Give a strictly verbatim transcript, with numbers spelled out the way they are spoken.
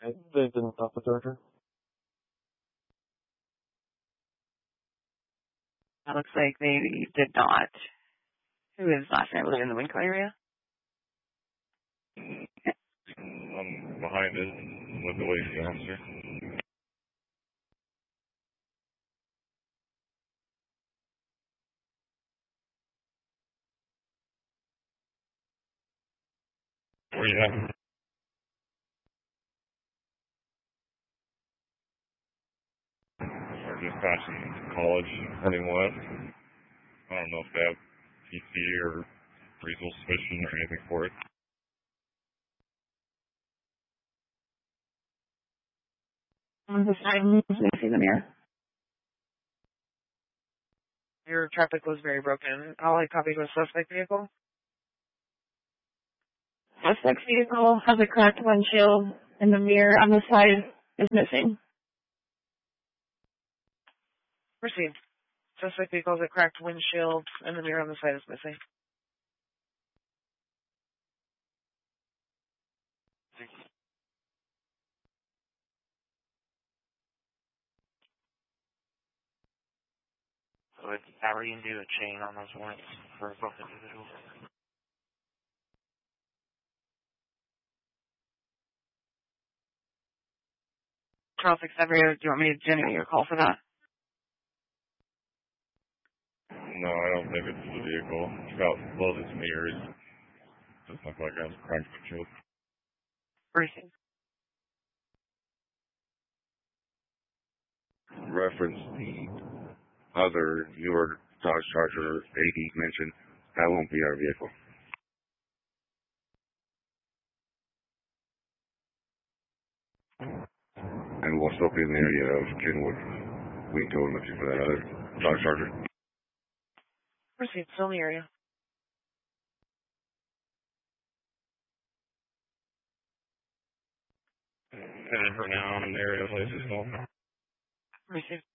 Okay, they didn't stop the charger. That looks like they did not. Who is last night? Was it in the Winco area? I'm behind it with the Lacey officer. Where you at? We're just passing college, heading west. I don't know if they have P C or reasonable suspicion or anything for it. On the side, you see the mirror. Your traffic was very broken. All I copied was suspect vehicle. Suspect vehicle has a cracked windshield, and the mirror on the side is missing. Received. Suspect vehicle has a cracked windshield, and the mirror on the side is missing. So it's Harry and do a chain on those warrants for both individuals. twelve six seven, do you want me to generate your call for that? No, I don't think it's the vehicle. It's got both its mirrors. Doesn't look like it has a cracked windshield. Received. Reference the other newer Dodge Charger A D mentioned, that won't be our vehicle. And we'll still be in the area of Kenwood. We can go looking for that other Dodge Charger. Received. Still in the area. And for now, I'm in the area of places. Received.